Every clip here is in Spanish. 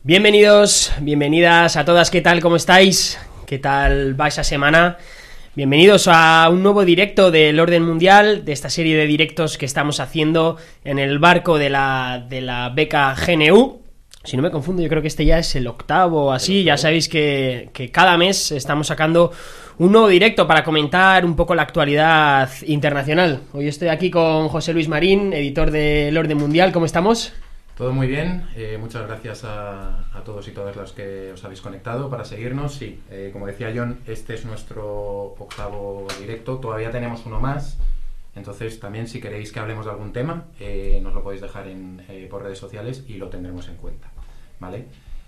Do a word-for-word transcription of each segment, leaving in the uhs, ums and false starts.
Bienvenidos, bienvenidas a todas, ¿qué tal? ¿Cómo estáis? ¿Qué tal va esa semana? Bienvenidos a un nuevo directo del Orden Mundial, de esta serie de directos que estamos haciendo en el barco de la, de la beca G N U. Si no me confundo, yo creo que este ya es el octavo o así. Ya sabéis que, que cada mes estamos sacando un nuevo directo para comentar un poco la actualidad internacional. Hoy estoy aquí con José Luis Marín, editor del Orden Mundial. ¿Cómo estamos? Todo muy bien, eh, muchas gracias a, a todos y todas los que os habéis conectado para seguirnos. Sí, eh, como decía John, este es nuestro octavo directo, todavía tenemos uno más, entonces también si queréis que hablemos de algún tema, eh, nos lo podéis dejar en, eh, por redes sociales y lo tendremos en cuenta, ¿vale?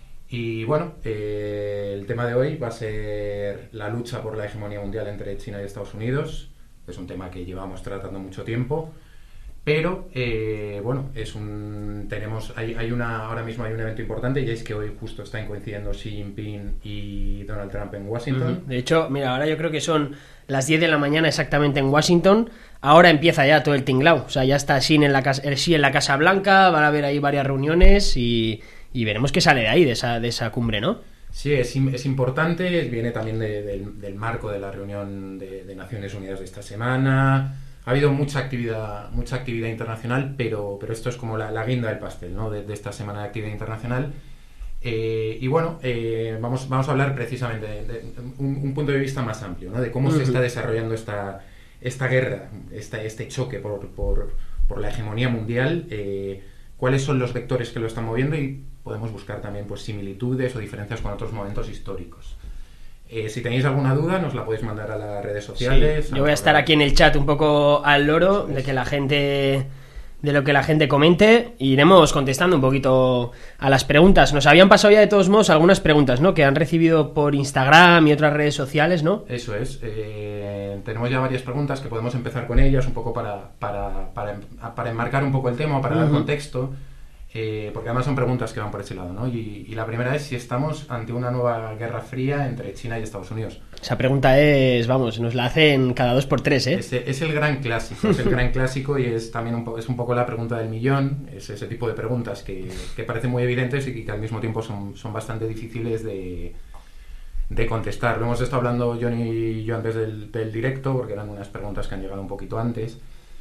Y bueno, eh, el tema de hoy va a ser la lucha por la hegemonía mundial entre China y Estados Unidos. Es un tema que llevamos tratando mucho tiempo. Pero, eh, bueno, es un tenemos hay, hay una ahora mismo hay un evento importante, y es que hoy justo están coincidiendo Xi Jinping y Donald Trump en Washington. Uh-huh. De hecho, mira, ahora yo creo que son las diez de la mañana exactamente en Washington. Ahora empieza ya todo el tinglao. O sea, ya está Xi en la casa, Xi en la Casa Blanca, van a haber ahí varias reuniones y, y veremos qué sale de ahí, de esa, de esa cumbre, ¿no? Sí, es, es importante, viene también de, de, del marco de la reunión de, de Naciones Unidas de esta semana. Ha habido mucha actividad mucha actividad internacional, pero, pero esto es como la, la guinda del pastel, ¿no? de, de esta semana de actividad internacional. Eh, y bueno, eh, vamos, vamos a hablar precisamente de, de un, un punto de vista más amplio, ¿no? De cómo uh-huh. se está desarrollando esta, esta guerra, esta, este choque por, por, por la hegemonía mundial, eh, cuáles son los vectores que lo están moviendo, y podemos buscar también pues, similitudes o diferencias con otros momentos históricos. Eh, si tenéis alguna duda, nos la podéis mandar a las redes sociales. Sí, yo voy a estar aquí en el chat un poco al loro de que la gente, de lo que la gente comente, e iremos contestando un poquito a las preguntas. Nos habían pasado ya de todos modos algunas preguntas, ¿no? Que han recibido por Instagram y otras redes sociales, ¿no? Eso es. Eh, tenemos ya varias preguntas que podemos empezar con ellas un poco para, para, para, para enmarcar un poco el tema, para uh-huh. dar contexto. Eh, porque además son preguntas que van por ese lado, ¿no? Y, y la primera es si estamos ante una nueva guerra fría entre China y Estados Unidos. Esa pregunta es, vamos, nos la hacen cada dos por tres, ¿eh? Es, es el gran clásico, es el gran clásico y es también un, po- es un poco la pregunta del millón. Es ese tipo de preguntas que, que parecen muy evidentes y que al mismo tiempo son, son bastante difíciles de, de contestar. Lo hemos estado hablando John y yo antes del, del directo, porque eran unas preguntas que han llegado un poquito antes.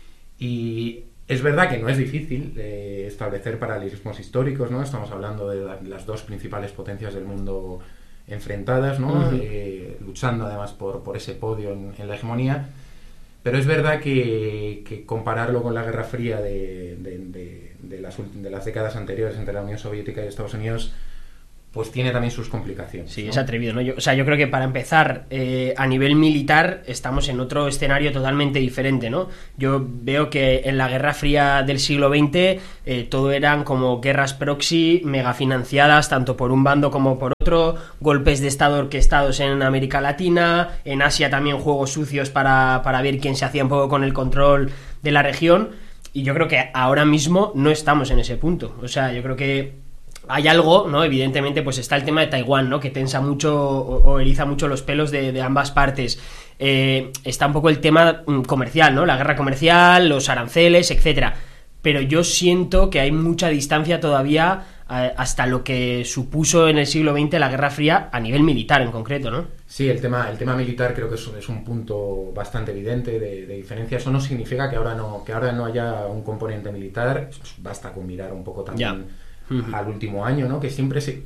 Y es verdad que no es difícil eh, establecer paralelismos históricos, ¿no? Estamos hablando de la, las dos principales potencias del mundo enfrentadas, ¿no? Uh-huh. Eh, luchando además por, por ese podio en, en la hegemonía. Pero es verdad que, que compararlo con la Guerra Fría de, de, de, de, las, de las décadas anteriores entre la Unión Soviética y Estados Unidos, pues tiene también sus complicaciones. Sí, ¿no? Es atrevido, ¿no? Yo, o sea, yo creo que para empezar, eh, a nivel militar, estamos en otro escenario totalmente diferente, ¿no? Yo veo que en la Guerra Fría del siglo veinte eh, todo eran como guerras proxy, megafinanciadas, tanto por un bando como por otro, golpes de estado orquestados en América Latina, en Asia también juegos sucios para, para ver quién se hacía un poco con el control de la región, y yo creo que ahora mismo no estamos en ese punto. O sea, yo creo que hay algo, ¿no? Evidentemente, pues está el tema de Taiwán, ¿no? Que tensa mucho o, o eriza mucho los pelos de, de ambas partes. Eh, está un poco el tema comercial, ¿no? La guerra comercial, los aranceles, etcétera. Pero yo siento que hay mucha distancia todavía eh, hasta lo que supuso en el siglo veinte la Guerra Fría a nivel militar en concreto, ¿no? Sí, el tema, el tema militar creo que es, es un punto bastante evidente de, de diferencia. Eso no significa que ahora no, que ahora no haya un componente militar. Basta con mirar un poco también Ya. Uh-huh. al último año, ¿no? Que siempre se,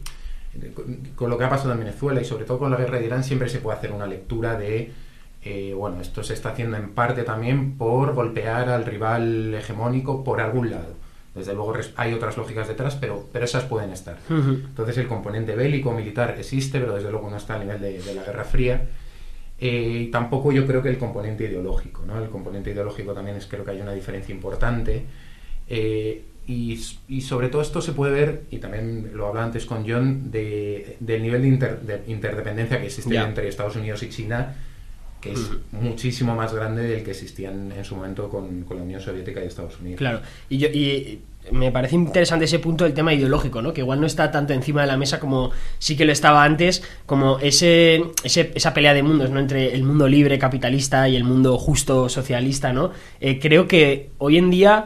con lo que ha pasado en Venezuela y sobre todo con la guerra de Irán, siempre se puede hacer una lectura de eh, bueno, esto se está haciendo en parte también por golpear al rival hegemónico por algún lado. Desde luego hay otras lógicas detrás, pero, pero esas pueden estar. Uh-huh. Entonces el componente bélico militar existe, pero desde luego no está a nivel de, de la Guerra Fría. Eh, y tampoco yo creo que el componente ideológico, ¿no? El componente ideológico también es, creo que hay una diferencia importante. Eh, Y, y sobre todo esto se puede ver, y también lo hablaba antes con John, de, del nivel de, inter, de interdependencia que existe yeah. entre Estados Unidos y China, que es uh-huh. muchísimo más grande del que existía en, en su momento con, con la Unión Soviética y Estados Unidos. Claro, y, yo, y me parece interesante ese punto del tema ideológico, ¿no? Que igual no está tanto encima de la mesa como sí que lo estaba antes, como ese, ese esa pelea de mundos, ¿no? Entre el mundo libre capitalista y el mundo justo socialista, ¿no? Eh, creo que hoy en día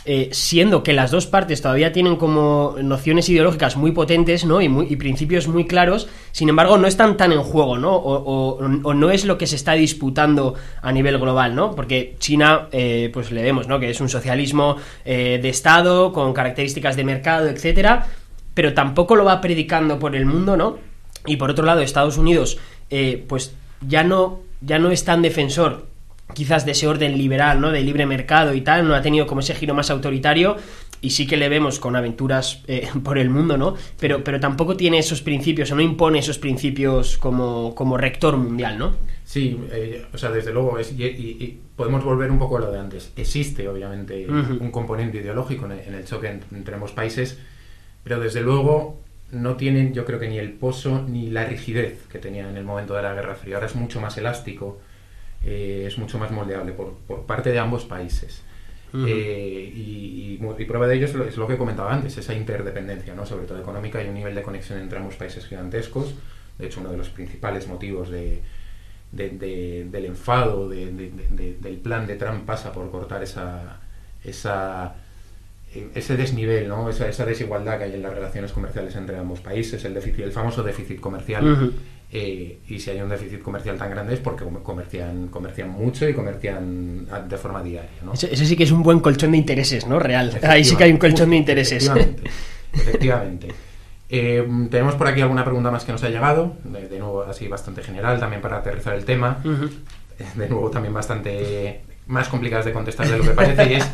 eh, siendo que las dos partes todavía tienen como nociones ideológicas muy potentes, ¿no? Y, muy, y principios muy claros, sin embargo no están tan en juego, ¿no? O, o, o no es lo que se está disputando a nivel global, ¿no? Porque China, eh, pues le vemos, ¿no? Que es un socialismo eh, de Estado, con características de mercado, etcétera, pero tampoco lo va predicando por el mundo, ¿no? Y por otro lado, Estados Unidos, eh, pues ya no, ya no es tan defensor quizás de ese orden liberal, ¿no? De libre mercado y tal, no ha tenido como ese giro más autoritario, y sí que le vemos con aventuras eh, por el mundo, ¿no? Pero, pero tampoco tiene esos principios, o no impone esos principios como, como rector mundial, ¿no? Sí, eh, o sea, desde luego, es, y, y, y podemos volver un poco a lo de antes. Existe, obviamente, uh-huh. un componente ideológico en el, en el choque entre ambos países, pero desde luego no tienen, yo creo que ni el pozo ni la rigidez que tenían en el momento de la Guerra Fría. Ahora es mucho más elástico. Eh, es mucho más moldeable por, por parte de ambos países. Uh-huh. eh, y, y, y prueba de ello es lo, es lo que comentaba antes, esa interdependencia, ¿no? Sobre todo económica, y un nivel de conexión entre ambos países gigantescos. De hecho, uno de los principales motivos de, de, de, del enfado de, de, de, del plan de Trump pasa por cortar esa, esa ese desnivel, ¿no? esa, esa desigualdad que hay en las relaciones comerciales entre ambos países, el déficit, el famoso déficit comercial. Uh-huh. Eh, y si hay un déficit comercial tan grande es porque comercian, comercian mucho y comercian de forma diaria, ¿no? Ese, ese sí que es un buen colchón de intereses, ¿no? Real. Ahí sí que hay un colchón de intereses. Efectivamente. efectivamente. Eh, tenemos por aquí alguna pregunta más que nos ha llegado, de, de nuevo así bastante general, también para aterrizar el tema. Uh-huh. De nuevo también bastante más complicadas de contestar de lo que parece, y es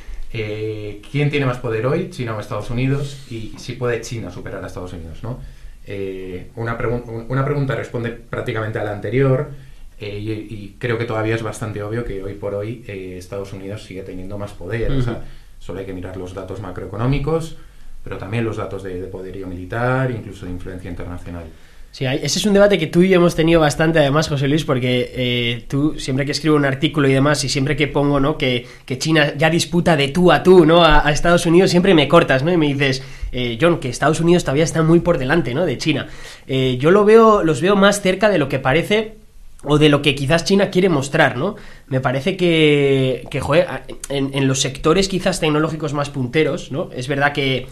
eh, ¿quién tiene más poder hoy, China o Estados Unidos? Y si puede China superar a Estados Unidos, ¿no? Eh, una, pregun- una pregunta responde prácticamente a la anterior, eh, y, y creo que todavía es bastante obvio que hoy por hoy eh, Estados Unidos sigue teniendo más poder. Uh-huh. O sea, solo hay que mirar los datos macroeconómicos, pero también los datos de, de poderío militar, incluso de influencia internacional. Sí, ese es un debate que tú y yo hemos tenido bastante, además, José Luis, porque eh, tú siempre que escribo un artículo y demás, y siempre que pongo, ¿no? que, que China ya disputa de tú a tú, ¿no? a, a Estados Unidos, siempre me cortas, ¿no? Y me dices, eh, John, que Estados Unidos todavía está muy por delante, ¿no? de China. Eh, yo lo veo, los veo más cerca de lo que parece, o de lo que quizás China quiere mostrar, ¿no? Me parece que, que joder, en, en los sectores quizás tecnológicos más punteros, ¿no? Es verdad que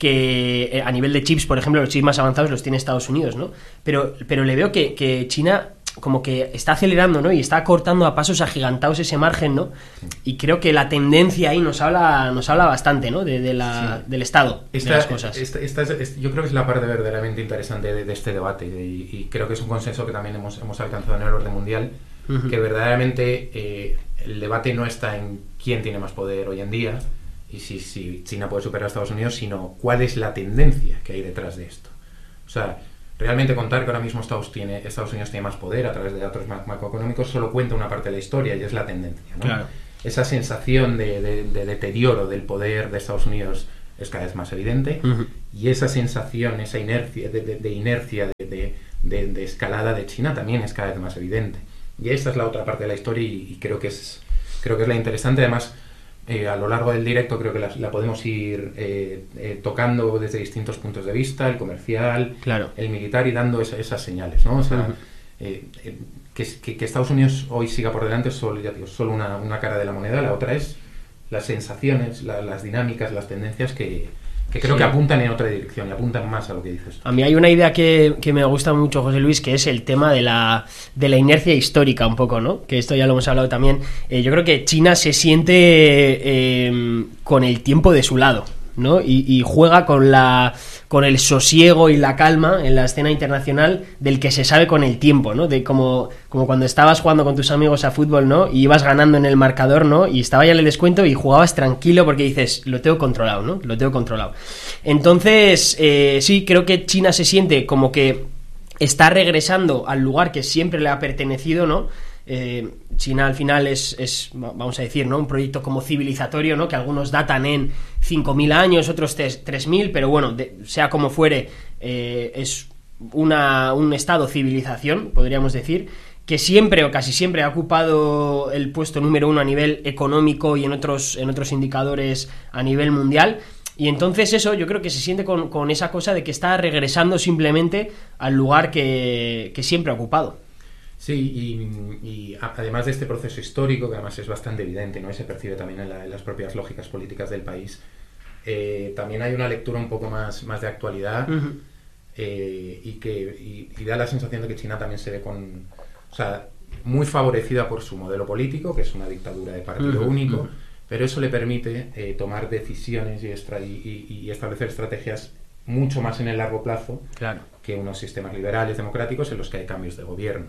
que a nivel de chips, por ejemplo, los chips más avanzados los tiene Estados Unidos, ¿no? Pero, pero le veo que, que China como que está acelerando, ¿no? Y está cortando a pasos agigantados ese margen, ¿no? Y creo que la tendencia ahí nos habla, nos habla bastante, ¿no? De, de la, sí. del estado esta, de las cosas. Esta, esta es, es, yo creo que es la parte verdaderamente interesante de, de este debate, y, y creo que es un consenso que también hemos, hemos alcanzado en el orden mundial, uh-huh. que verdaderamente eh, el debate no está en quién tiene más poder hoy en día, y si, si China puede superar a Estados Unidos, sino cuál es la tendencia que hay detrás de esto. O sea, realmente contar que ahora mismo Estados, tiene, Estados Unidos tiene más poder a través de datos macroeconómicos solo cuenta una parte de la historia, y es la tendencia, ¿no? Claro. Esa sensación de, de, de deterioro del poder de Estados Unidos es cada vez más evidente, uh-huh. y esa sensación, esa inercia de, de, de inercia de, de, de, de escalada de China también es cada vez más evidente. Y esta es la otra parte de la historia, y, y creo que es creo que es la interesante. Además, Eh, a lo largo del directo creo que la, la podemos ir eh, eh, tocando desde distintos puntos de vista, el comercial, claro. el militar, y dando esa, esas señales, ¿no? O sea, uh-huh. eh, eh, que, que, que Estados Unidos hoy siga por delante es solo, ya digo, solo una, una cara de la moneda. La otra es las sensaciones, la, las dinámicas, las tendencias que, que creo sí. que apuntan en otra dirección y apuntan más a lo que dices. A mí hay una idea que, que me gusta mucho, José Luis, que es el tema de la, de la inercia histórica un poco, ¿no? Que esto ya lo hemos hablado también. Eh, yo creo que China se siente eh, con el tiempo de su lado, ¿no? Y, y juega con la con el sosiego y la calma en la escena internacional del que se sabe con el tiempo, ¿no? De como, como cuando estabas jugando con tus amigos a fútbol, ¿no? Y ibas ganando en el marcador, ¿no? Y estaba ya en el descuento y jugabas tranquilo porque dices, lo tengo controlado, ¿no? Lo tengo controlado. Entonces, eh, sí, creo que China se siente como que está regresando al lugar que siempre le ha pertenecido, ¿no? Eh, China al final es, es, vamos a decir, ¿no? Un proyecto como civilizatorio, ¿no? Que algunos datan en cinco mil años, otros tres mil, pero bueno, de, sea como fuere, eh, es una, un estado civilización, podríamos decir, que siempre o casi siempre ha ocupado el puesto número uno a nivel económico y en otros, en otros indicadores a nivel mundial. Y entonces eso, yo creo que se siente con, con esa cosa de que está regresando simplemente al lugar que, que siempre ha ocupado. Sí, y, y además de este proceso histórico, que además es bastante evidente, ¿no? Y se percibe también en, la, en las propias lógicas políticas del país, eh, también hay una lectura un poco más, más de actualidad. Uh-huh. eh, y que y, y da la sensación de que China también se ve con... O sea, muy favorecida por su modelo político, que es una dictadura de partido uh-huh. único, uh-huh. pero eso le permite eh, tomar decisiones y, extra, y, y, y establecer estrategias mucho más en el largo plazo claro. que unos sistemas liberales democráticos en los que hay cambios de gobierno.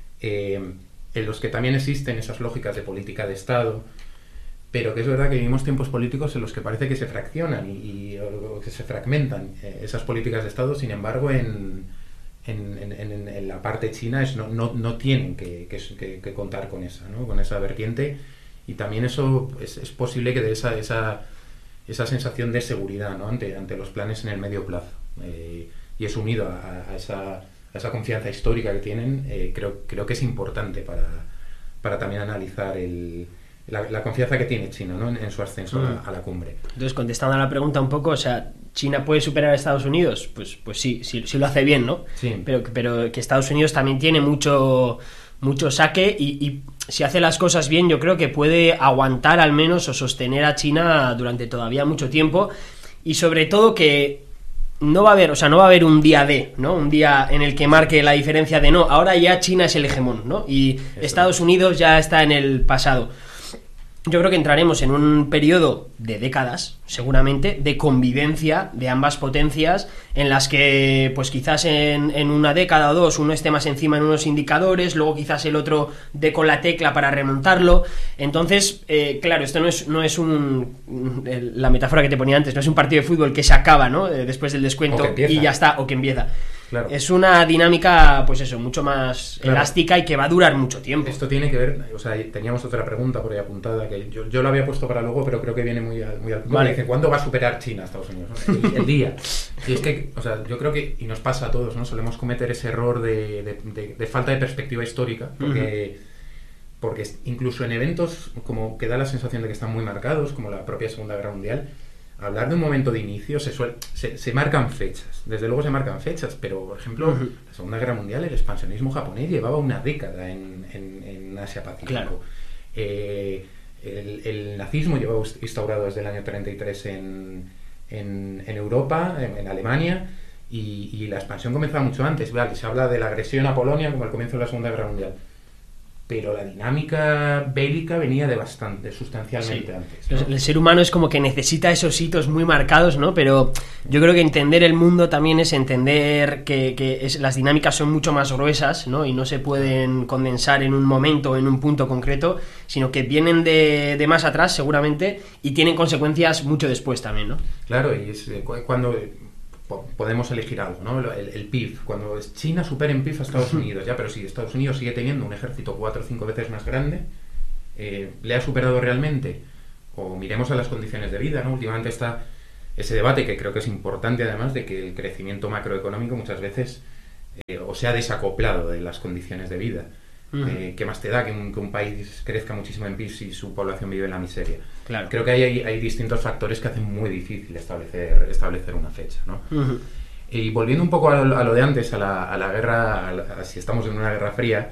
Eh, en los que también existen esas lógicas de política de Estado, pero que es verdad que vivimos tiempos políticos en los que parece que se fraccionan y, y o que se fragmentan eh, esas políticas de Estado. Sin embargo, en, en, en, en la parte china es, no, no, no tienen que, que, que contar con esa, ¿no? Con esa vertiente, y también eso es, es posible que dé esa, esa, esa sensación de seguridad, ¿no? ante, ante los planes en el medio plazo. Eh, y es unido a, a esa esa confianza histórica que tienen, eh, creo, creo que es importante para, para también analizar el, la, la confianza que tiene China, ¿no? en, en su ascenso mm. a, a la cumbre. Entonces, contestando a la pregunta un poco, o sea, ¿China puede superar a Estados Unidos? Pues, pues sí, sí, sí lo hace bien, ¿no? Sí. Pero, pero que Estados Unidos también tiene mucho, mucho saque y, y si hace las cosas bien, yo creo que puede aguantar al menos o sostener a China durante todavía mucho tiempo, y sobre todo que no va a haber, o sea, no va a haber un día D, ¿no? Un día en el que marque la diferencia de no, ahora ya China es el hegemón, ¿no? Y Eso Estados es. Unidos ya está en el pasado. Yo creo que entraremos en un periodo de décadas, seguramente, de convivencia de ambas potencias, en las que, pues quizás en, en una década o dos uno esté más encima en unos indicadores, luego quizás el otro dé con la tecla para remontarlo. Entonces, eh, claro, esto no es, no es un... La metáfora que te ponía antes, no es un partido de fútbol que se acaba, ¿no? Eh, después del descuento y ya está, o que empieza. Claro. Es una dinámica, pues eso, mucho más claro. elástica y que va a durar mucho tiempo. Esto tiene que ver, o sea, teníamos otra pregunta por ahí apuntada, que yo, yo la había puesto para luego, pero creo que viene muy, muy al punto. Vale. Dice, ¿cuándo va a superar China a Estados Unidos? El, el día. Y es que, o sea, yo creo que, y nos pasa a todos, ¿no? Solemos cometer ese error de, de, de, de falta de perspectiva histórica, porque, uh-huh. porque incluso en eventos como que da la sensación de que están muy marcados, como la propia Segunda Guerra Mundial, hablar de un momento de inicio se, suele, se, se marcan fechas, desde luego se marcan fechas, pero por ejemplo, uh-huh. la Segunda Guerra Mundial, el expansionismo japonés llevaba una década en, en, en Asia-Pacífico. Claro. Eh, el, el nazismo llevaba instaurado desde el año treinta y tres en, en, en Europa, en, en Alemania, y, y la expansión comenzaba mucho antes. Vale, se habla de la agresión a Polonia como el comienzo de la Segunda Guerra Mundial, pero la dinámica bélica venía de bastante, sustancialmente sí. antes, ¿no? El ser humano es como que necesita esos hitos muy marcados, ¿no? Pero yo creo que entender el mundo también es entender que, que es, las dinámicas son mucho más gruesas, ¿no? Y no se pueden condensar en un momento, en un punto concreto, sino que vienen de, de más atrás, seguramente, y tienen consecuencias mucho después también, ¿no? Claro, y es cuando... podemos elegir algo, ¿no? El, el P I B, cuando China supera en P I B a Estados Unidos, ya, pero si Estados Unidos sigue teniendo un ejército cuatro o cinco veces más grande, eh, ¿le ha superado realmente? O miremos a las condiciones de vida, ¿no? Últimamente está ese debate, que creo que es importante además, de que el crecimiento macroeconómico muchas veces eh, o se ha desacoplado de las condiciones de vida. Uh-huh. Eh, ¿Qué más te da que un, que un país crezca muchísimo en P I B si su población vive en la miseria? Claro. Creo que hay, hay, hay distintos factores que hacen muy difícil establecer, establecer una fecha, ¿no? Uh-huh. Y volviendo un poco a lo, a lo de antes, a la, a la guerra, a la, a si estamos en una guerra fría,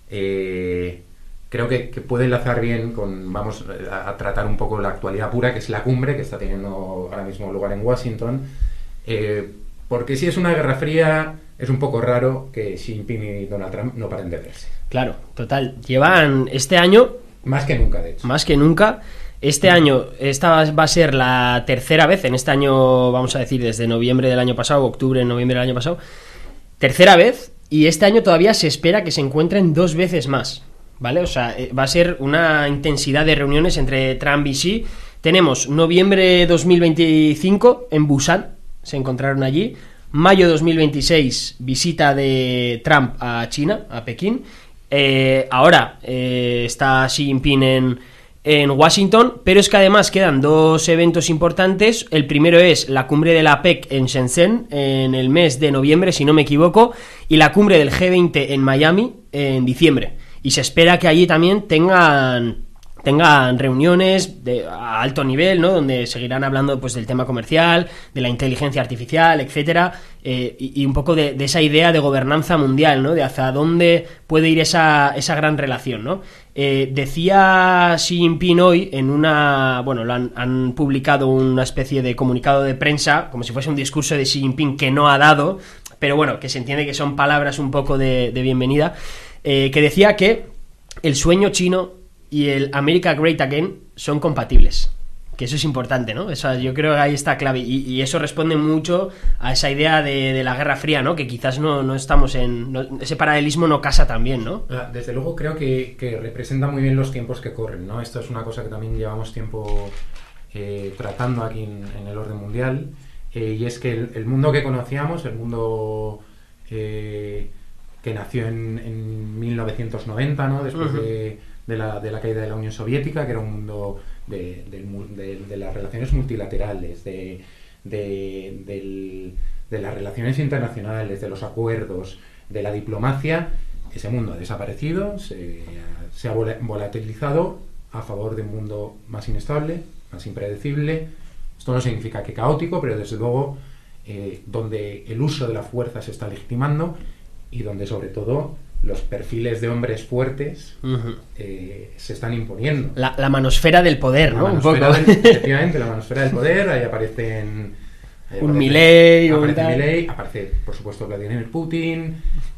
eh, creo que, que puede enlazar bien con, vamos a, a tratar un poco la actualidad pura, que es la cumbre que está teniendo ahora mismo lugar en Washington, eh, porque si es una guerra fría, es un poco raro que Xi Jinping y Donald Trump no paren de verse. Claro, total. Llevan este año... Más que nunca, de hecho. Más que nunca. Este año, esta va a ser la tercera vez, en este año, vamos a decir, desde noviembre del año pasado, octubre, noviembre del año pasado, tercera vez, y este año todavía se espera que se encuentren dos veces más, ¿vale? O sea, va a ser una intensidad de reuniones entre Trump y Xi. Tenemos noviembre dos mil veinticinco en Busan, se encontraron allí, mayo dos mil veintiséis, visita de Trump a China, a Pekín, eh, ahora eh, está Xi Jinping en... en Washington, pero es que además quedan dos eventos importantes. El primero es la cumbre de la P E C en Shenzhen en el mes de noviembre, si no me equivoco, y la cumbre del G veinte en Miami en diciembre, y se espera que allí también tengan tengan reuniones de, a alto nivel, ¿no? Donde seguirán hablando pues del tema comercial, de la inteligencia artificial, etcétera, eh, y, y un poco de, de esa idea de gobernanza mundial, ¿no? De hacia dónde puede ir esa, esa gran relación, ¿no? Eh, decía Xi Jinping hoy en una... Bueno, lo han, han publicado una especie de comunicado de prensa, como si fuese un discurso de Xi Jinping que no ha dado, pero bueno, que se entiende que son palabras un poco de, de bienvenida, eh, que decía que el sueño chino y el America Great Again son compatibles, que eso es importante, ¿no? Eso, yo creo que ahí está clave, y, y eso responde mucho a esa idea de, de la Guerra Fría, ¿no? Que quizás no, no estamos en... No, ese paralelismo no casa tan bien, ¿no? Desde luego creo que, que representa muy bien los tiempos que corren, ¿no? Esto es una cosa que también llevamos tiempo eh, tratando aquí en, en el orden mundial, eh, y es que el, el mundo que conocíamos, el mundo eh, que nació en, en mil novecientos noventa, ¿no? Después uh-huh. de... De la, de la caída de la Unión Soviética, que era un mundo de, de, de, de las relaciones multilaterales, de, de, de, de las relaciones internacionales, de los acuerdos, de la diplomacia. Ese mundo ha desaparecido, se, se ha volatilizado a favor de un mundo más inestable, más impredecible. Esto no significa que caótico, pero desde luego eh, donde el uso de la fuerza se está legitimando y donde sobre todo los perfiles de hombres fuertes uh-huh. eh, se están imponiendo. La, la manosfera del poder, la ¿no? Manosfera Un poco. Del, efectivamente, la manosfera del poder. Ahí aparecen... Ahí un aparece, Milei, aparece un Milei, aparece, por supuesto, Vladimir Putin,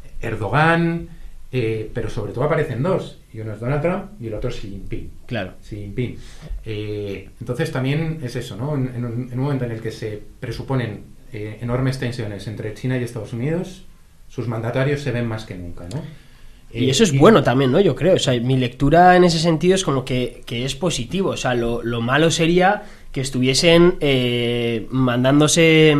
Erdogan, eh, pero sobre todo aparecen dos. Y uno es Donald Trump y el otro es Xi Jinping. Claro. Xi Jinping. Eh, entonces también es eso, ¿no? En, en, un, en un momento en el que se presuponen eh, enormes tensiones entre China y Estados Unidos, sus mandatarios se ven más que nunca, ¿no? Y eso es y... bueno también, ¿no? Yo creo, o sea, mi lectura en ese sentido es como que, que es positivo, o sea, lo, lo malo sería que estuviesen eh, mandándose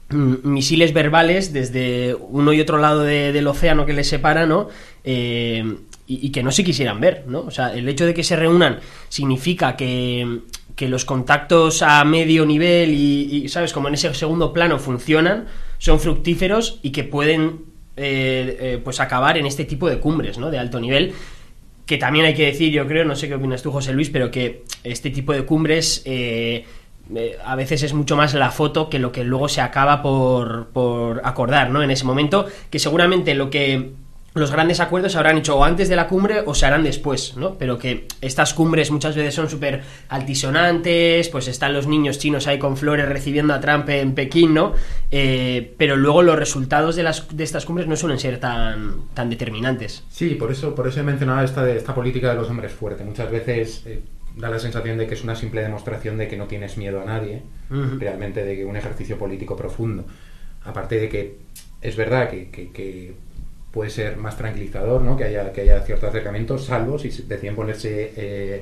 misiles verbales desde uno y otro lado de, del océano que les separa, ¿no? Eh, y, y que no se quisieran ver, ¿no? O sea, el hecho de que se reúnan significa que, que los contactos a medio nivel y, y, ¿sabes? Como en ese segundo plano funcionan, son fructíferos y que pueden eh, eh, pues acabar en este tipo de cumbres, ¿no? De alto nivel, que también hay que decir, yo creo, no sé qué opinas tú, José Luis, pero que este tipo de cumbres eh, eh, a veces es mucho más la foto que lo que luego se acaba por, por acordar, ¿no? En ese momento, que seguramente lo que los grandes acuerdos se habrán hecho o antes de la cumbre o se harán después, ¿no? Pero que estas cumbres muchas veces son súper altisonantes, pues están los niños chinos ahí con flores recibiendo a Trump en Pekín, ¿no? Eh, pero luego los resultados de las de estas cumbres no suelen ser tan, tan determinantes. Sí, por eso, por eso he mencionado esta, esta política de los hombres fuertes. Muchas veces eh, da la sensación de que es una simple demostración de que no tienes miedo a nadie, uh-huh. realmente de que un ejercicio político profundo. Aparte de que es verdad que, que, que puede ser más tranquilizador, ¿no? Que haya, que haya cierto acercamiento, salvo si deciden ponerse eh,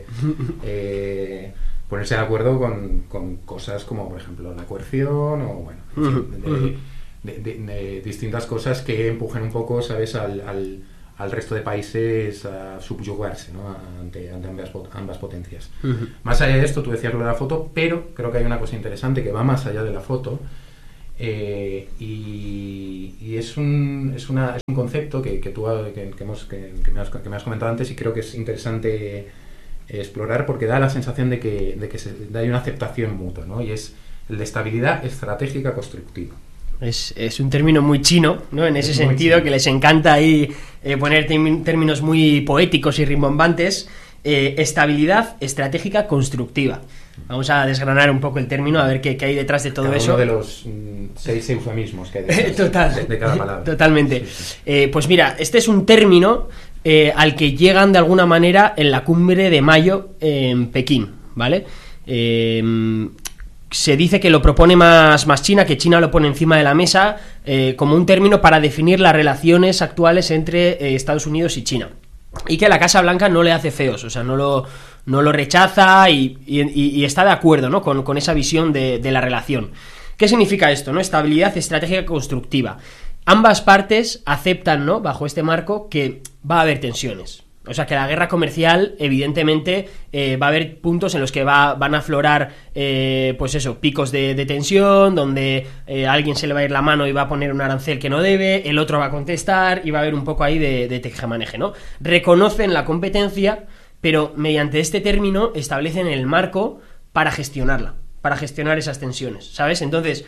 eh, ponerse de acuerdo con, con cosas como, por ejemplo, la coerción o, bueno, de, de, de, de distintas cosas que empujen un poco, ¿sabes?, al, al, al resto de países a subyugarse, ¿no? ante, ante ambas, ambas potencias. Uh-huh. Más allá de esto, tú decías lo de la foto, pero creo que hay una cosa interesante que va más allá de la foto. Eh, y, y es un es, una, es un concepto que, que tú que, que, hemos, que, que, me has, que me has comentado antes, y creo que es interesante explorar porque da la sensación de que, de que se, de hay una aceptación mutua, ¿no? Y es el de estabilidad estratégica constructiva. Es, es un término muy chino, ¿no? En ese es sentido, que les encanta ahí eh, poner term- términos muy poéticos y rimbombantes. Eh, estabilidad estratégica constructiva. Vamos a desgranar un poco el término, a ver qué, qué hay detrás de todo cada eso. Uno de los mm, seis eufemismos que hay detrás Total, de, de cada palabra. Totalmente. Sí, sí. Eh, pues mira, este es un término eh, al que llegan de alguna manera en la cumbre de mayo en Pekín, ¿vale? Eh, se dice que lo propone más, más China, que China lo pone encima de la mesa eh, como un término para definir las relaciones actuales entre eh, Estados Unidos y China. Y que la Casa Blanca no le hace feos, o sea, no lo, no lo rechaza y, y, y está de acuerdo, ¿no? con, con esa visión de, de la relación. ¿Qué significa esto, no? Estabilidad estratégica constructiva. Ambas partes aceptan, ¿no?, bajo este marco, que va a haber tensiones. O sea, que la guerra comercial, evidentemente, eh, va a haber puntos en los que va, van a aflorar, eh, pues eso, picos de, de tensión, donde eh, a alguien se le va a ir la mano y va a poner un arancel que no debe, el otro va a contestar y va a haber un poco ahí de, de tejemaneje, ¿no? Reconocen la competencia, pero mediante este término establecen el marco para gestionarla, para gestionar esas tensiones, ¿sabes? Entonces,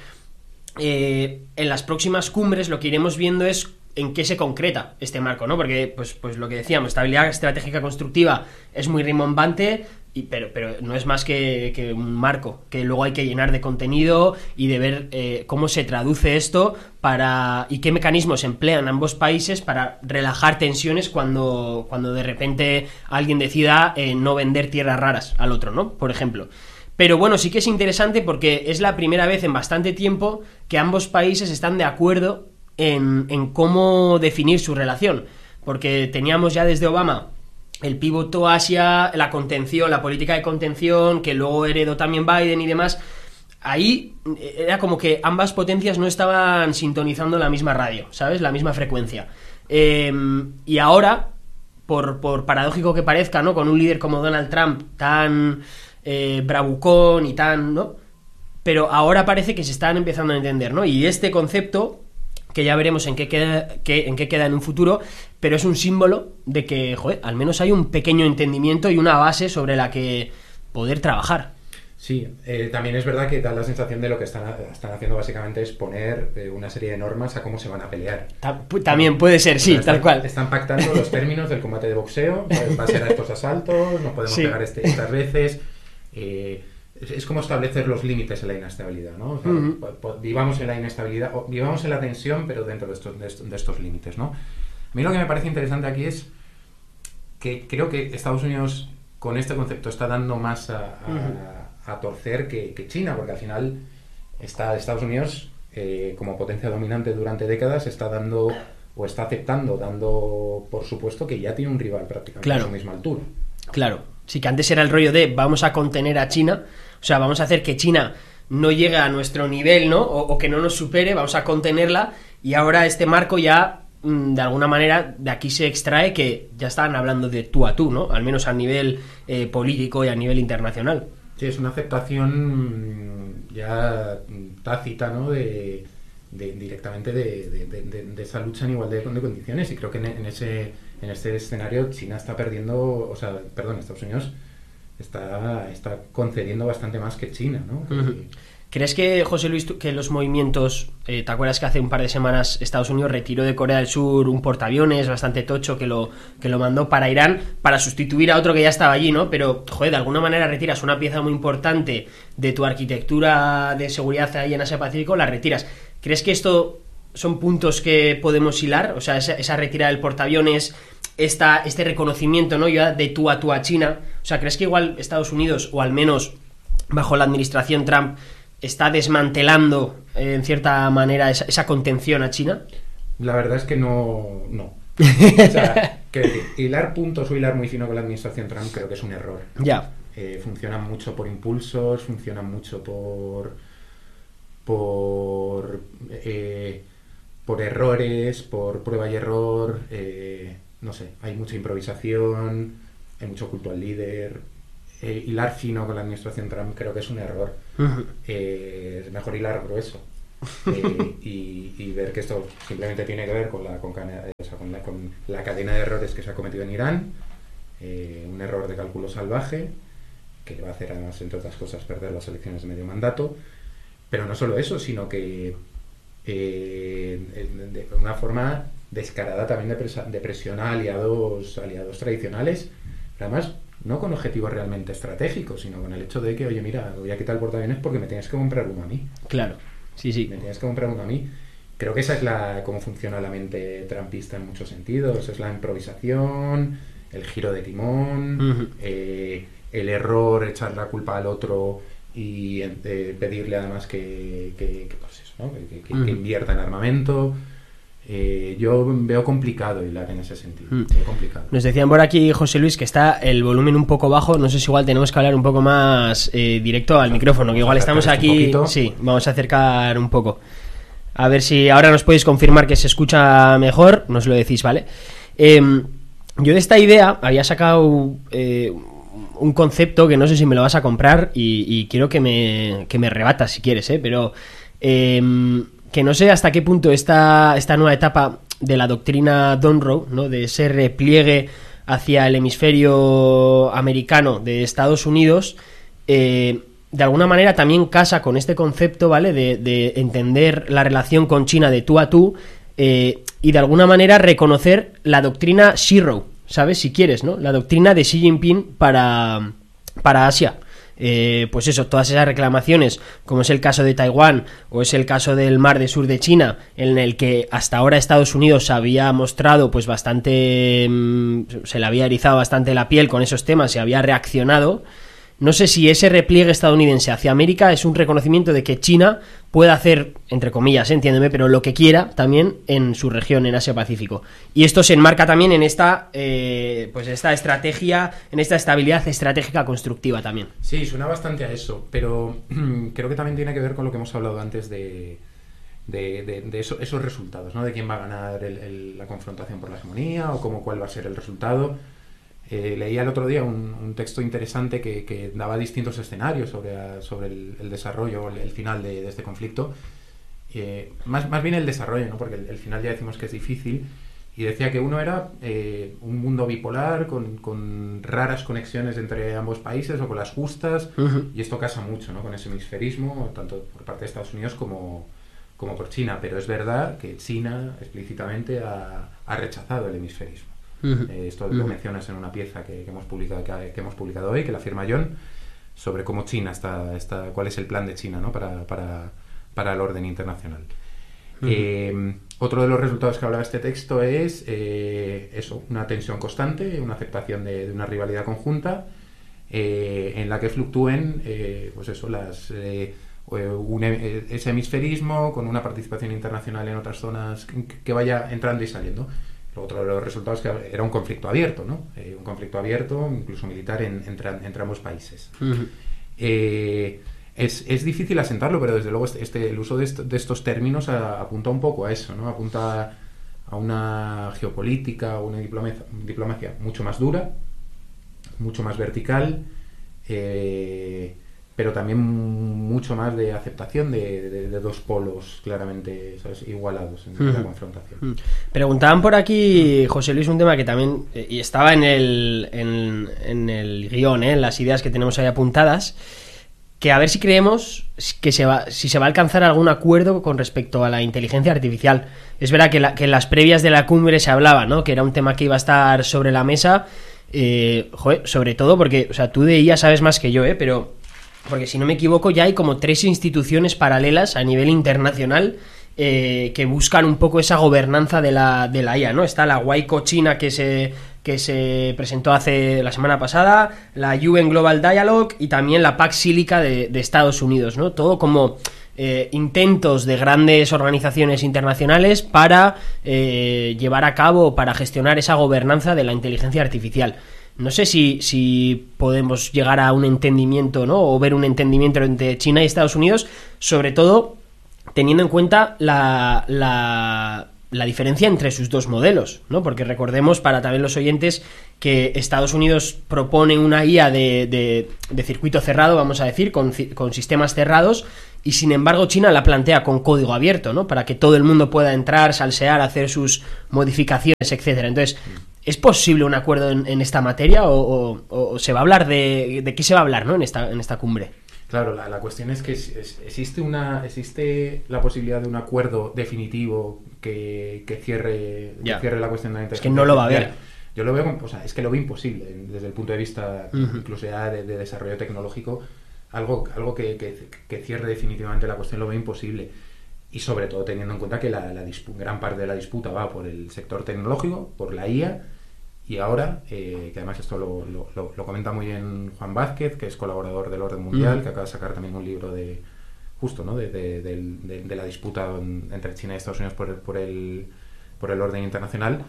eh, en las próximas cumbres lo que iremos viendo es en qué se concreta este marco, ¿no? Porque, pues, pues lo que decíamos, estabilidad estratégica constructiva es muy rimbombante, y, pero, pero no es más que, que un marco, que luego hay que llenar de contenido y de ver eh, cómo se traduce esto para y qué mecanismos emplean ambos países para relajar tensiones cuando, cuando de repente alguien decida eh, no vender tierras raras al otro, ¿no? Por ejemplo. Pero bueno, sí que es interesante porque es la primera vez en bastante tiempo que ambos países están de acuerdo En, en cómo definir su relación, porque teníamos ya desde Obama el pivoto hacia la contención, la política de contención, que luego heredó también Biden y demás. Ahí era como que ambas potencias no estaban sintonizando la misma radio, ¿sabes? La misma frecuencia. Eh, y ahora, por, por paradójico que parezca, ¿no? Con un líder como Donald Trump tan eh, bravucón y tan, ¿no? Pero ahora parece que se están empezando a entender, ¿no? Y este concepto, que ya veremos en qué queda, qué, en qué queda en un futuro, pero es un símbolo de que, joder, al menos hay un pequeño entendimiento y una base sobre la que poder trabajar. Sí, eh, también es verdad que da la sensación de lo que están, están haciendo básicamente es poner eh, una serie de normas a cómo se van a pelear. Ta- también puede ser, sí, o sea, están, tal cual. Están pactando los términos del combate de boxeo, va a ser a estos asaltos, no podemos sí. pegar este, estas veces... Eh, es como establecer los límites en la inestabilidad, ¿no? O sea, uh-huh. Vivamos en la inestabilidad, o vivamos en la tensión, pero dentro de estos, de estos, de estos límites, ¿no? A mí lo que me parece interesante aquí es que creo que Estados Unidos con este concepto está dando más a, a, uh-huh. a torcer que, que China, porque al final está Estados Unidos, eh, como potencia dominante durante décadas, está dando o está aceptando, dando por supuesto que ya tiene un rival prácticamente claro. a su misma altura. Claro, sí, que antes era el rollo de vamos a contener a China, o sea, vamos a hacer que China no llegue a nuestro nivel, ¿no? O, o que no nos supere, vamos a contenerla, y ahora este marco ya, de alguna manera, de aquí se extrae que ya están hablando de tú a tú, ¿no? Al menos a nivel eh, político y a nivel internacional. Sí, es una aceptación ya tácita, ¿no? De, de directamente de, de, de, de esa lucha en igualdad de condiciones, y creo que en, en ese en este escenario China está perdiendo, o sea, perdón, Estados Unidos está, está concediendo bastante más que China, ¿no? Uh-huh. ¿Crees que, José Luis, que los movimientos, eh, te acuerdas que hace un par de semanas Estados Unidos retiró de Corea del Sur un portaaviones bastante tocho que lo, que lo mandó para Irán para sustituir a otro que ya estaba allí, ¿no? Pero, joder, de alguna manera retiras una pieza muy importante de tu arquitectura de seguridad ahí en Asia-Pacífico, la retiras. ¿Crees que esto son puntos que podemos hilar? O sea, esa, esa retirada del portaaviones, esta, este reconocimiento, ¿no? Ya de tú a tú a China. O sea, ¿crees que igual Estados Unidos, o al menos bajo la administración Trump, está desmantelando eh, en cierta manera esa, esa contención a China? La verdad es que no, no. O sea, que hilar puntos o hilar muy fino con la administración Trump creo que es un error. Ya. Eh, funcionan mucho por impulsos, funcionan mucho por por eh, por errores, por prueba y error, eh, no sé, hay mucha improvisación, hay mucho culto al líder. Eh, hilar fino con la administración Trump creo que es un error. Uh-huh. Eh, es mejor hilar grueso eh, y, y ver que esto simplemente tiene que ver con la, con, o sea, con la, con la cadena de errores que se ha cometido en Irán, eh, un error de cálculo salvaje que va a hacer además, entre otras cosas, perder las elecciones de medio mandato, pero no solo eso, sino que eh, de una forma descarada también de, presa, de presión a aliados, aliados tradicionales, pero además no con objetivos realmente estratégicos, sino con el hecho de que, oye, mira, voy a quitar el portaaviones porque me tienes que comprar uno a mí. Claro, sí, sí. Me tienes que comprar uno a mí. Creo que esa es la cómo funciona la mente trumpista en muchos sentidos. Es la improvisación, el giro de timón, uh-huh. eh, el error, echar la culpa al otro y eh, pedirle además que, que, que, pues eso, ¿no? que, que, uh-huh. que invierta en armamento. Eh, yo veo complicado hilar en ese sentido. Mm. Veo complicado. Nos decían por aquí, José Luis, que está el volumen un poco bajo. No sé si igual tenemos que hablar un poco más eh, directo al o sea, micrófono, que igual estamos aquí. Sí, vamos a acercar un poco. A ver si ahora nos podéis confirmar que se escucha mejor. Nos lo decís, ¿vale? Eh, yo de esta idea había sacado eh, un concepto que no sé si me lo vas a comprar y, y quiero que me, que me rebatas si quieres, ¿eh? Pero... Eh, que no sé hasta qué punto esta, esta nueva etapa de la doctrina Monroe, ¿no? De ese repliegue hacia el hemisferio americano de Estados Unidos, eh, de alguna manera también casa con este concepto, ¿vale?, de, de entender la relación con China de tú a tú, eh, y de alguna manera reconocer la doctrina Zero, ¿sabes? Si quieres, ¿no? La doctrina de Xi Jinping para, para Asia. Eh, pues eso, todas esas reclamaciones, como es el caso de Taiwán o es el caso del Mar del Sur de China, en el que hasta ahora Estados Unidos se había mostrado pues bastante, mmm, se le había erizado bastante la piel con esos temas, se había reaccionado. No sé si ese repliegue estadounidense hacia América es un reconocimiento de que China puede hacer, entre comillas, entiéndeme, pero lo que quiera también en su región, en Asia-Pacífico. Y esto se enmarca también en esta, eh, pues esta estrategia, en esta estabilidad estratégica constructiva también. Sí, suena bastante a eso, pero creo que también tiene que ver con lo que hemos hablado antes de, de, de, de eso, esos resultados, ¿no? De quién va a ganar el, el, la confrontación por la hegemonía o cómo, cuál va a ser el resultado. Eh, leía el otro día un, un texto interesante que, que daba distintos escenarios sobre, sobre el, el desarrollo, el, el final de, de este conflicto. Eh, más, más bien el desarrollo, ¿no? Porque el, el final ya decimos que es difícil. Y decía que uno era eh, un mundo bipolar con, con raras conexiones entre ambos países o con las justas. Uh-huh. Y esto casa mucho, ¿no?, con ese hemisferismo, tanto por parte de Estados Unidos como, como por China. Pero es verdad que China explícitamente ha, ha rechazado el hemisferismo. Uh-huh. Eh, esto uh-huh. lo mencionas en una pieza que, que hemos publicado que, que hemos publicado hoy, que la firma John, sobre cómo China está, está cuál es el plan de China, ¿no?, para, para, para el orden internacional. Uh-huh. Eh, otro de los resultados que habla este texto es eh, eso, una tensión constante, una aceptación de, de una rivalidad conjunta, eh, en la que fluctúen eh, pues eso, las eh, un, ese hemisferismo con una participación internacional en otras zonas que, que vaya entrando y saliendo. Otro de los resultados que era un conflicto abierto, ¿no? Eh, un conflicto abierto, incluso militar, en, entre, entre ambos países. Uh-huh. Eh, es, es difícil asentarlo, pero desde luego este, este, el uso de, est- de estos términos a, apunta un poco a eso, ¿no? Apunta a una geopolítica, una diplomacia, diplomacia mucho más dura, mucho más vertical, eh, pero también mucho más de aceptación de, de, de dos polos claramente, ¿sabes?, igualados en uh-huh. la confrontación. Uh-huh. Preguntaban por aquí, José Luis, un tema que también eh, y estaba en el, en, en el guión, ¿eh?, en las ideas que tenemos ahí apuntadas, que a ver si creemos que se va, si se va a alcanzar algún acuerdo con respecto a la inteligencia artificial. Es verdad que, la, que en las previas de la cumbre se hablaba, ¿no?, que era un tema que iba a estar sobre la mesa, eh, joder, sobre todo porque, o sea, tú de ella sabes más que yo, ¿eh?, pero... Porque si no me equivoco ya hay como tres instituciones paralelas a nivel internacional eh, que buscan un poco esa gobernanza de la, de la I A, ¿no? Está la Waico China que se, que se presentó hace la semana pasada, la U N Global Dialogue y también la Pax Silica de, de Estados Unidos, ¿no? Todo como eh, intentos de grandes organizaciones internacionales para eh, llevar a cabo, para gestionar esa gobernanza de la inteligencia artificial. No sé si, si podemos llegar a un entendimiento, ¿no?, o ver un entendimiento entre China y Estados Unidos, sobre todo teniendo en cuenta la, la, la diferencia entre sus dos modelos, ¿no? Porque recordemos, para también los oyentes, que Estados Unidos propone una I A de, de, de circuito cerrado, vamos a decir, con, con sistemas cerrados, y sin embargo China la plantea con código abierto, ¿no?, para que todo el mundo pueda entrar, salsear, hacer sus modificaciones, etcétera. Entonces, ¿es posible un acuerdo en, en esta materia o, o, o se va a hablar de, de qué se va a hablar, ¿no?, en esta, en esta cumbre? Claro, la, la cuestión es que es, es, existe una existe la posibilidad de un acuerdo definitivo que, que cierre que cierre la cuestión de la inteligencia. Es que no lo va a haber. Yo lo veo, o sea, es que lo veo imposible desde el punto de vista uh-huh. incluso ya de, de desarrollo tecnológico, algo algo que, que, que cierre definitivamente la cuestión lo veo imposible. Y sobre todo teniendo en cuenta que la, la dispu- gran parte de la disputa va por el sector tecnológico, por la I A, y ahora, eh, que además esto lo, lo, lo, lo comenta muy bien Juan Vázquez, que es colaborador del Orden Mundial, mm. que acaba de sacar también un libro de justo, ¿no?, de, de, de, de, de la disputa entre China y Estados Unidos por el, por el, por el orden internacional.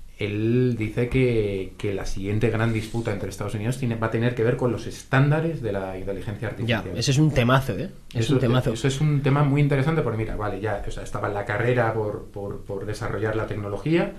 Él dice que, que la siguiente gran disputa entre Estados Unidos tiene, va a tener que ver con los estándares de la inteligencia artificial. Ya, ese es un temazo, ¿eh? Es eso, un temazo. Eso es un tema muy interesante porque, mira, vale, ya o sea, estaba en la carrera por, por, por desarrollar la tecnología,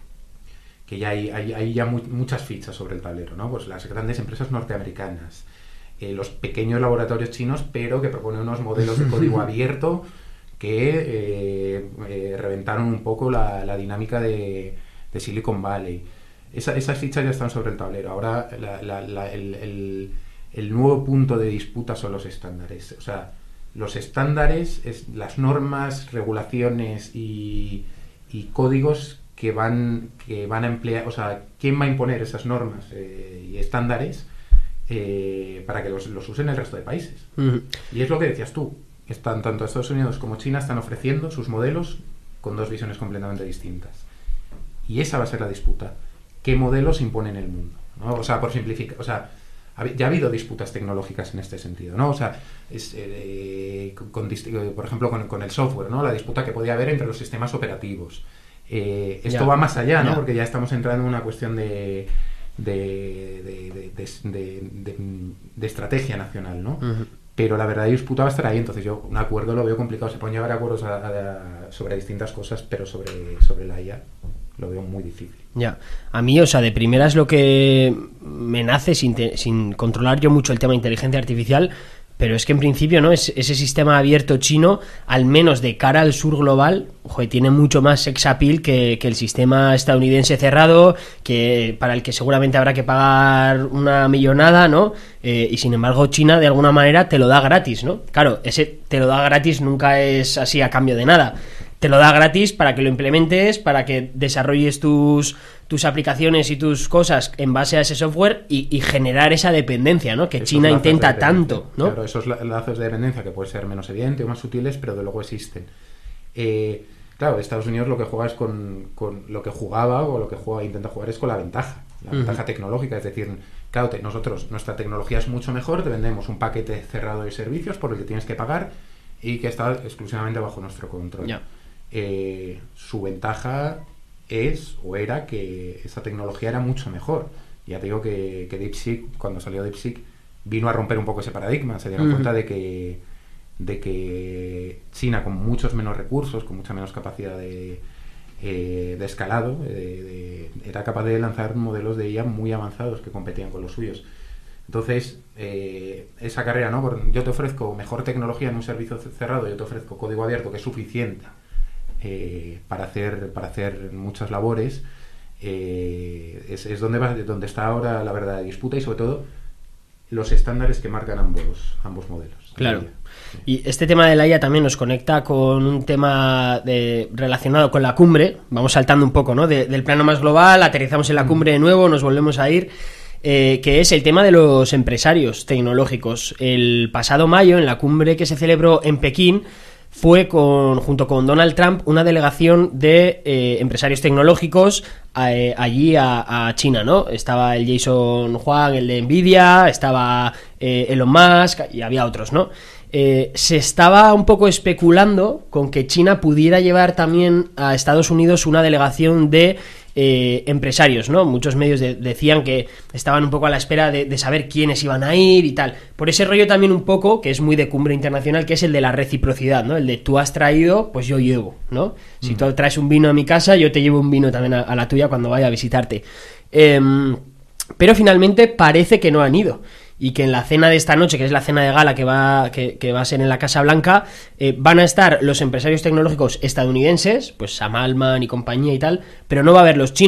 que ya hay, hay, hay ya muy, muchas fichas sobre el tablero, ¿no? Pues las grandes empresas norteamericanas, eh, los pequeños laboratorios chinos, pero que proponen unos modelos de código abierto que eh, eh, reventaron un poco la, la dinámica de... de Silicon Valley. esa, esas fichas ya están sobre el tablero. Ahora la, la, la, el, el, el nuevo punto de disputa son los estándares. O sea, los estándares, es, las normas, regulaciones y, y códigos que van, que van a emplear, o sea, ¿quién va a imponer esas normas eh, y estándares eh, para que los, los usen el resto de países? Uh-huh. Y es lo que decías tú, están, tanto Estados Unidos como China están ofreciendo sus modelos con dos visiones completamente distintas. Y esa va a ser la disputa. ¿Qué modelos imponen el mundo? ¿No? O sea, por simplificar, o sea, ya ha habido disputas tecnológicas en este sentido, ¿no? O sea, es, eh, con, con, por ejemplo, con, con el software, ¿no? La disputa que podía haber entre los sistemas operativos. Eh, esto ya. va más allá, ¿no? Ya. Porque ya estamos entrando en una cuestión de, de, de, de, de, de, de estrategia nacional, ¿no? Uh-huh. Pero la verdadera disputa va a estar ahí, entonces yo un acuerdo lo veo complicado. Se pueden llevar acuerdos a, a, a, sobre distintas cosas, pero sobre, sobre la I A lo veo muy difícil. Ya, a mí, o sea, de primeras lo que me nace, sin, te, sin controlar yo mucho el tema de inteligencia artificial, pero es que en principio, ¿no? Es, ese sistema abierto chino, al menos de cara al sur global, joder, tiene mucho más sex appeal que, que el sistema estadounidense cerrado, que para el que seguramente habrá que pagar una millonada, ¿no? Eh, y sin embargo China de alguna manera te lo da gratis, ¿no? Claro, ese te lo da gratis nunca es así a cambio de nada. Te lo da gratis para que lo implementes, para que desarrolles tus, tus aplicaciones y tus cosas en base a ese software y, y generar esa dependencia, ¿no? Que esos China intenta tanto, ¿no? Claro, esos lazos de dependencia que pueden ser menos evidentes o más sutiles, pero de luego existen. Eh, claro, Estados Unidos lo que juega es con, con lo que jugaba o lo que juega, intenta jugar es con la ventaja, la uh-huh. ventaja tecnológica, es decir, claro, te, nosotros, nuestra tecnología es mucho mejor, te vendemos un paquete cerrado de servicios por el que tienes que pagar y que está exclusivamente bajo nuestro control. Yeah. Eh, su ventaja es o era que esa tecnología era mucho mejor. Ya te digo que, que DeepSeek, cuando salió DeepSeek, vino a romper un poco ese paradigma. Se dieron uh-huh. cuenta de que, de que China, con muchos menos recursos, con mucha menos capacidad de, eh, de escalado, de, de, era capaz de lanzar modelos de I A muy avanzados que competían con los suyos. Entonces, eh, esa carrera, ¿no? Yo te ofrezco mejor tecnología en un servicio cerrado, yo te ofrezco código abierto que es suficiente Eh, para hacer para hacer muchas labores, eh, es, es donde va, donde está ahora la verdadera disputa y sobre todo los estándares que marcan ambos ambos modelos. Claro. Sí. Y este tema de la I A también nos conecta con un tema de, relacionado con la cumbre. Vamos saltando un poco, ¿no? De, del plano más global, aterrizamos en la cumbre de nuevo, nos volvemos a ir. Eh, que es el tema de los empresarios tecnológicos. El pasado mayo, en la cumbre que se celebró en Pekín, fue con, junto con Donald Trump, una delegación de eh, empresarios tecnológicos eh, allí a, a China, ¿no? Estaba el Jason Huang, el de Nvidia, estaba eh, Elon Musk y había otros, ¿no? Eh, se estaba un poco especulando con que China pudiera llevar también a Estados Unidos una delegación de eh, empresarios, ¿no? Muchos medios de, decían que estaban un poco a la espera de, de saber quiénes iban a ir y tal. Por ese rollo también un poco, que es muy de cumbre internacional, que es el de la reciprocidad, ¿no? El de tú has traído, pues yo llevo, ¿no? Si mm. tú traes un vino a mi casa, yo te llevo un vino también a, a la tuya cuando vaya a visitarte. Eh, pero finalmente parece que no han ido. Y que en la cena de esta noche, que es la cena de gala que va, que, que va a ser en la Casa Blanca, eh, van a estar los empresarios tecnológicos estadounidenses, pues Sam Altman y compañía y tal, pero no va a haber los chinos.